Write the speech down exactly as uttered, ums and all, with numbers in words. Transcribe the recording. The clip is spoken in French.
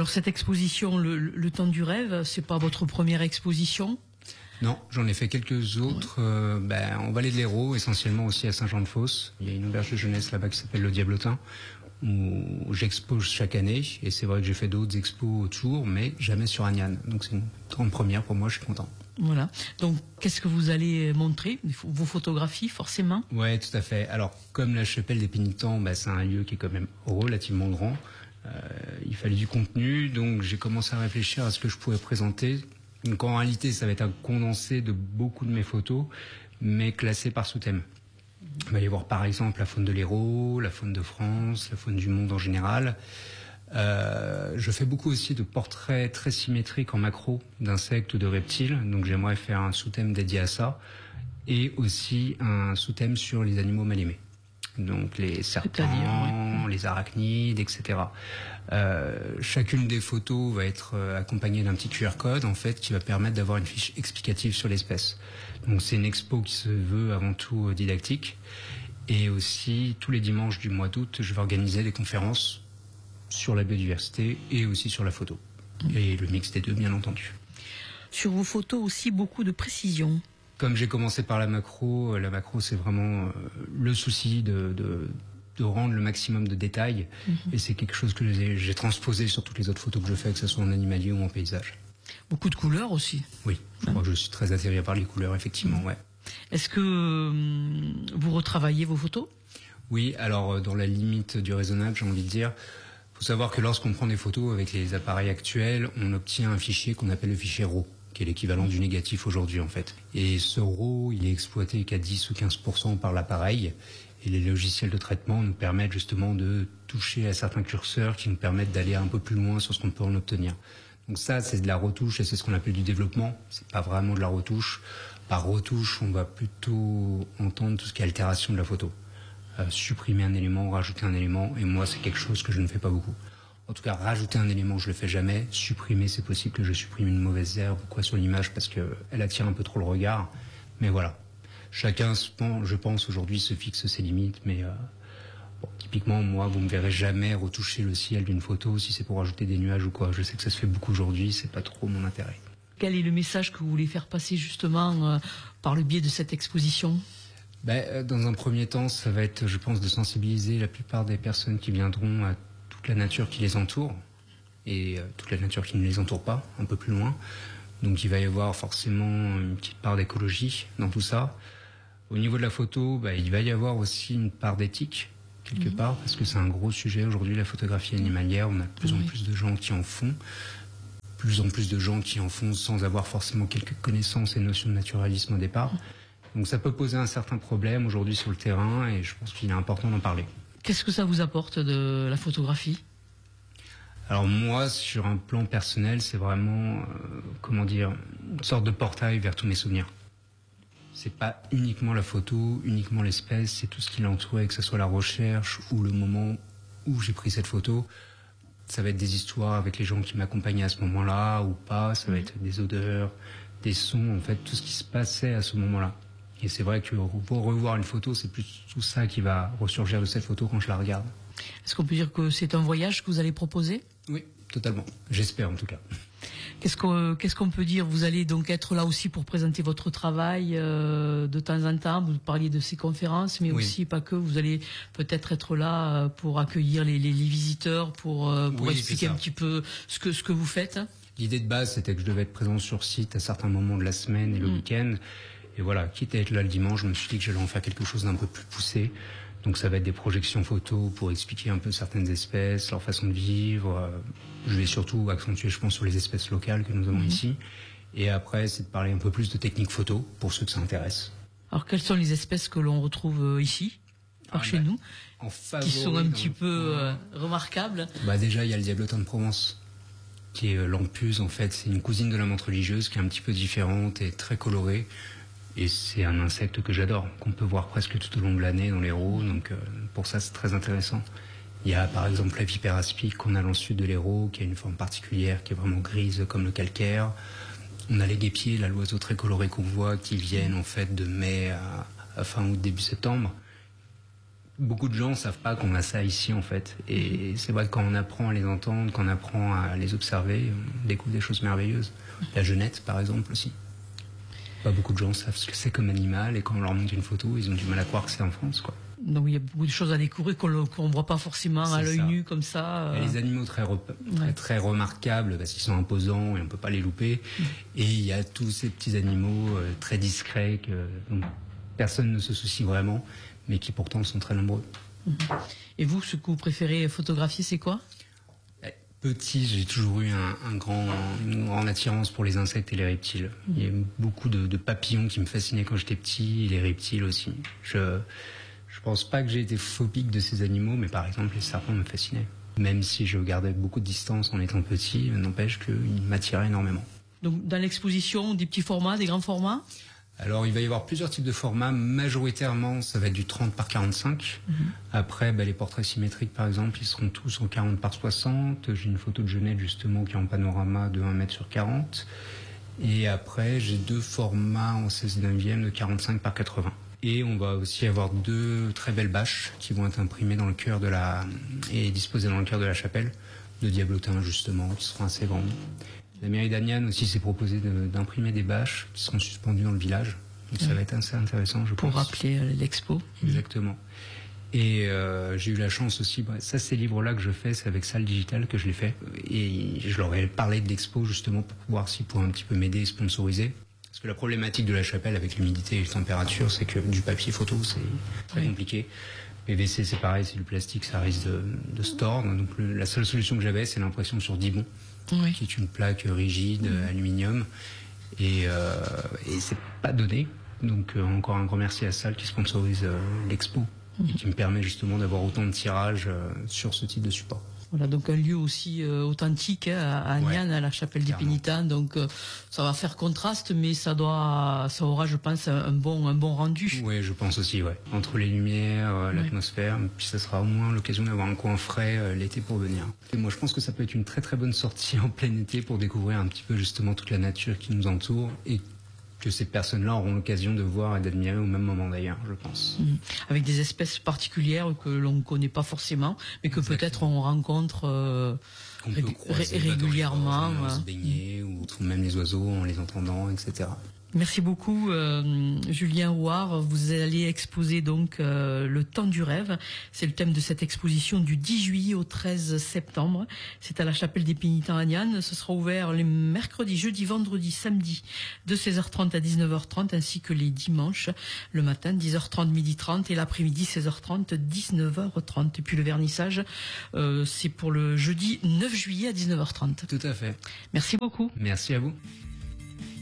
Alors cette exposition, le, le temps du rêve, c'est pas votre première exposition? Non, j'en ai fait quelques autres, ouais. euh, ben, en Vallée de l'Hérault, essentiellement aussi à Saint-Jean-de-Fosse. Il y a une auberge de jeunesse là-bas qui s'appelle le Diablotin, où j'expose chaque année, et c'est vrai que j'ai fait d'autres expos autour, mais jamais sur Agnan. Donc c'est une grande première pour moi, je suis content. Voilà. Donc, qu'est-ce que vous allez montrer? Vos photographies, forcément? Ouais, tout à fait. Alors, comme la chapelle des Pénitents, bah, c'est un lieu qui est quand même relativement grand. Euh, il fallait du contenu, donc j'ai commencé à réfléchir à ce que je pourrais présenter. Donc, en réalité, ça va être un condensé de beaucoup de mes photos, mais classé par sous-thème. On va aller voir, par exemple, la faune de l'Hérault, la faune de France, la faune du monde en général. Euh, je fais beaucoup aussi de portraits très symétriques en macro d'insectes ou de reptiles, donc j'aimerais faire un sous-thème dédié à ça, et aussi un sous-thème sur les animaux mal aimés, donc les serpents, ouais. les arachnides, et cetera. Euh, chacune des photos va être accompagnée d'un petit Q R code en fait qui va permettre d'avoir une fiche explicative sur l'espèce. Donc c'est une expo qui se veut avant tout didactique, et aussi tous les dimanches du mois d'août, je vais organiser des conférences sur la biodiversité et aussi sur la photo. Et le mix des deux, bien entendu. Sur vos photos aussi, beaucoup de précision. Comme j'ai commencé par la macro, la macro c'est vraiment euh, le souci de, de, de rendre le maximum de détails. Mm-hmm. Et c'est quelque chose que j'ai, j'ai transposé sur toutes les autres photos que je fais, que ce soit en animalier ou en paysage. Beaucoup de couleurs aussi. Oui, je crois que je suis très attiré par les couleurs, effectivement, mm-hmm. ouais. Est-ce que euh, vous retravaillez vos photos? Oui, alors dans la limite du raisonnable, j'ai envie de dire. Il faut savoir que lorsqu'on prend des photos avec les appareils actuels, on obtient un fichier qu'on appelle le fichier RAW, qui est l'équivalent du négatif aujourd'hui en fait. Et ce RAW, il est exploité qu'à dix ou quinze pour cent par l'appareil, et les logiciels de traitement nous permettent justement de toucher à certains curseurs qui nous permettent d'aller un peu plus loin sur ce qu'on peut en obtenir. Donc ça, c'est de la retouche et c'est ce qu'on appelle du développement. C'est pas vraiment de la retouche. Par retouche, on va plutôt entendre tout ce qui est altération de la photo. Euh, supprimer un élément, rajouter un élément, et moi c'est quelque chose que je ne fais pas beaucoup. En tout cas, rajouter un élément, je le fais jamais. Supprimer, c'est possible que je supprime une mauvaise herbe ou quoi sur l'image parce que elle attire un peu trop le regard. Mais voilà, chacun, je pense aujourd'hui, se fixe ses limites. Mais euh, bon, typiquement, moi, vous me verrez jamais retoucher le ciel d'une photo si c'est pour rajouter des nuages ou quoi. Je sais que ça se fait beaucoup aujourd'hui, c'est pas trop mon intérêt. Quel est le message que vous voulez faire passer justement euh, par le biais de cette exposition? Ben, dans un premier temps, ça va être, je pense, de sensibiliser la plupart des personnes qui viendront à toute la nature qui les entoure et euh, toute la nature qui ne les entoure pas, un peu plus loin. Donc il va y avoir forcément une petite part d'écologie dans tout ça. Au niveau de la photo, ben, il va y avoir aussi une part d'éthique, quelque mmh. part, parce que c'est un gros sujet aujourd'hui, la photographie animalière. On a de plus oui. en plus de gens qui en font, plus en plus de gens qui en font sans avoir forcément quelques connaissances et notions de naturalisme au départ. Mmh. Donc ça peut poser un certain problème aujourd'hui sur le terrain et je pense qu'il est important d'en parler. Qu'est-ce que ça vous apporte de la photographie? Alors moi, sur un plan personnel, c'est vraiment, euh, comment dire, une sorte de portail vers tous mes souvenirs. C'est pas uniquement la photo, uniquement l'espèce, c'est tout ce qui l'entourait, que ce soit la recherche ou le moment où j'ai pris cette photo. Ça va être des histoires avec les gens qui m'accompagnaient à ce moment-là ou pas, ça va être des odeurs, des sons, en fait, tout ce qui se passait à ce moment-là. Et c'est vrai que pour revoir une photo, c'est plus tout ça qui va ressurgir de cette photo quand je la regarde. Est-ce qu'on peut dire que c'est un voyage que vous allez proposer? Oui, totalement. J'espère en tout cas. Qu'est-ce qu'on, qu'est-ce qu'on peut dire? Vous allez donc être là aussi pour présenter votre travail euh, de temps en temps. Vous parliez de ces conférences, mais oui. aussi pas que. Vous allez peut-être être là pour accueillir les, les, les visiteurs, pour, pour oui, expliquer un petit peu ce que, ce que vous faites. L'idée de base, c'était que je devais être présent sur site à certains moments de la semaine et le mmh. week-end. Et voilà, quitte à être là le dimanche, je me suis dit que j'allais en faire quelque chose d'un peu plus poussé. Donc ça va être des projections photos pour expliquer un peu certaines espèces, leur façon de vivre. Je vais surtout accentuer, je pense, sur les espèces locales que nous avons mmh. ici. Et après, c'est de parler un peu plus de technique photo, pour ceux que ça intéresse. Alors, quelles sont les espèces que l'on retrouve ici, par ah, chez bah, nous, en favori, qui sont un petit peu euh, remarquables? Bah déjà, il y a le diablotin de Provence, qui est euh, l'ampuse, en fait. C'est une cousine de la menthe religieuse, qui est un petit peu différente et très colorée. Et c'est un insecte que j'adore, qu'on peut voir presque tout au long de l'année dans l'Hérault, donc euh, pour ça c'est très intéressant. Il y a par exemple la vipère aspic qu'on a dans le sud de l'Hérault, qui a une forme particulière, qui est vraiment grise comme le calcaire. On a les guêpiers, là, l'oiseau très coloré qu'on voit, qui viennent en fait de mai à, à fin août, début septembre, beaucoup de gens ne savent pas qu'on a ça ici en fait. Et c'est vrai que quand on apprend à les entendre, quand on apprend à les observer, on découvre des choses merveilleuses. La genette par exemple aussi. Pas beaucoup de gens savent ce que c'est comme animal et quand on leur montre une photo, ils ont du mal à croire que c'est en France, quoi. Donc il y a beaucoup de choses à découvrir qu'on ne voit pas forcément à l'œil nu comme ça. Euh... Il y a les animaux très, re... très, ouais. très remarquables parce qu'ils sont imposants et on ne peut pas les louper. Mmh. Et il y a tous ces petits animaux euh, très discrets que dont personne ne se soucie vraiment, mais qui pourtant sont très nombreux. Mmh. Et vous, ce que vous préférez photographier, c'est quoi? Petit, j'ai toujours eu un, un grand, une grande attirance pour les insectes et les reptiles. Mmh. Il y a beaucoup de, de papillons qui me fascinaient quand j'étais petit, et les reptiles aussi. Je je pense pas que j'ai été phobique de ces animaux, mais par exemple les serpents me fascinaient. Même si je gardais beaucoup de distance en étant petit, n'empêche qu'ils m'attiraient énormément. Donc dans l'exposition, des petits formats, des grands formats? Alors, il va y avoir plusieurs types de formats. Majoritairement, ça va être du trente par quarante-cinq. Mm-hmm. Après, bah, les portraits symétriques, par exemple, ils seront tous en quarante par soixante. J'ai une photo de Genette, justement, qui est en panorama de un mètre sur quarante. Et après, j'ai deux formats en seize neuvième de quarante-cinq par quatre-vingts. Et on va aussi avoir deux très belles bâches qui vont être imprimées dans le cœur de la... et disposées dans le cœur de la chapelle, de diablotin, justement, qui seront assez grandes. La mairie d'Aniane aussi s'est proposé d'imprimer des bâches qui seront suspendues dans le village. Donc oui. Ça va être assez intéressant, je Pour pense. Pour rappeler l'expo. Exactement. Et euh, j'ai eu la chance aussi, bah, ça ces livres-là que je fais, c'est avec Salle Digital que je les fais. Et je leur ai parlé de l'expo justement pour voir s'ils pourraient un petit peu m'aider et sponsoriser. Parce que la problématique de la chapelle avec l'humidité et les températures, c'est que du papier photo, c'est très oui. compliqué. P V C, c'est pareil, c'est du plastique, ça risque de, de se tordre. Donc le, la seule solution que j'avais, c'est l'impression sur Dibond. Oui. Qui est une plaque rigide, mmh. aluminium, et, euh, et c'est pas donné. Donc euh, encore un grand merci à Salle qui sponsorise euh, l'expo mmh. et qui me permet justement d'avoir autant de tirages euh, sur ce type de support. Voilà, donc un lieu aussi euh, authentique hein, à Aniane, ouais, à la chapelle des Pénitents. Donc euh, ça va faire contraste, mais ça doit, ça aura, je pense, un bon, un bon rendu. Oui, je pense aussi, ouais. Entre les lumières, euh, l'atmosphère, ouais. Puis ça sera au moins l'occasion d'avoir un coin frais euh, l'été pour venir. Et moi, je pense que ça peut être une très très bonne sortie en plein été pour découvrir un petit peu justement toute la nature qui nous entoure et que ces personnes-là auront l'occasion de voir et d'admirer au même moment d'ailleurs, je pense. Mmh. Avec des espèces particulières que l'on ne connaît pas forcément, mais que peut-être on rencontre euh, ré ré régulièrement. On se baigner, mmh. ou on trouve même les oiseaux en les entendant, et cetera. Merci beaucoup, euh, Julien Rouard. Vous allez exposer donc euh, Le Temps du rêve. C'est le thème de cette exposition du dix juillet au treize septembre. C'est à la chapelle des Pénitents à Aniane. Ce sera ouvert les mercredis, jeudi, vendredi, samedi de seize heures trente à dix-neuf heures trente ainsi que les dimanches, le matin dix heures trente, midi trente et l'après-midi seize heures trente, dix-neuf heures trente. Et puis le vernissage, euh, c'est pour le jeudi neuf juillet à dix-neuf heures trente. Tout à fait. Merci beaucoup. Merci à vous.